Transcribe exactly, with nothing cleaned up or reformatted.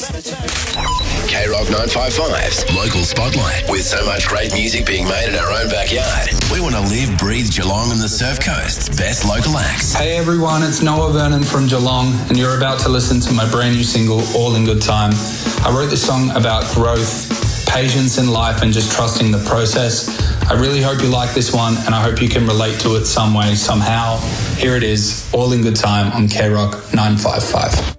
K-Rock nine fifty-five's Local Spotlight. With so much great music being made in our own backyard, we want to live, breathe Geelong and the Surf Coast's best local acts. Hey everyone, it's Noah Vernon from Geelong, and you're about to listen to my brand new single, All in Good Time. I wrote this song about growth, patience in life, and just trusting the process. I really hope you like this one, and I hope you can relate to it some way, somehow. Here it is, All in Good Time on K-Rock nine fifty-five.